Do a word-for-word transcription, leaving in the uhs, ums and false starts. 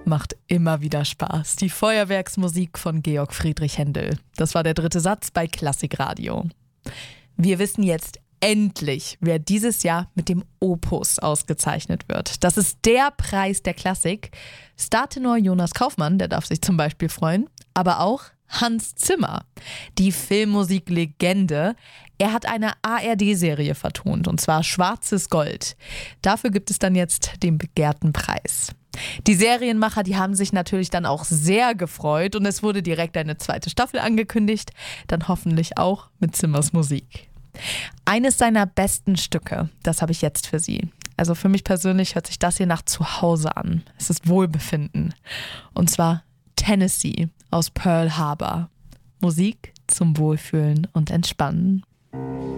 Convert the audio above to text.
macht immer wieder Spaß. Die Feuerwerksmusik von Georg Friedrich Händel. Das war der dritte Satz bei Klassikradio. Wir wissen jetzt endlich, wer dieses Jahr mit dem Opus ausgezeichnet wird. Das ist der Preis der Klassik. Startenor Jonas Kaufmann, der darf sich zum Beispiel freuen, aber auch Hans Zimmer, die Filmmusiklegende. Er hat eine A R D-Serie vertont, und zwar Schwarzes Gold. Dafür gibt es dann jetzt den begehrten Preis. Die Serienmacher, die haben sich natürlich dann auch sehr gefreut und es wurde direkt eine zweite Staffel angekündigt, dann hoffentlich auch mit Zimmers Musik. Eines seiner besten Stücke, das habe ich jetzt für Sie. Also für mich persönlich hört sich das hier nach Zuhause an. Es ist Wohlbefinden. Und zwar Tennessee aus Pearl Harbor. Musik zum Wohlfühlen und Entspannen.